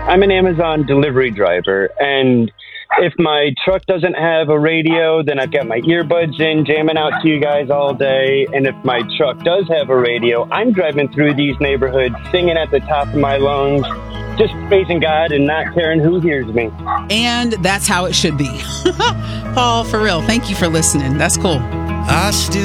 I'm an Amazon delivery driver, and if my truck doesn't have a radio, then I've got my earbuds in, jamming out to you guys all day. And if my truck does have a radio, I'm driving through these neighborhoods singing at the top of my lungs, just praising God and not caring who hears me. And that's how it should be. Paul, for real, thank you for listening. That's cool. I still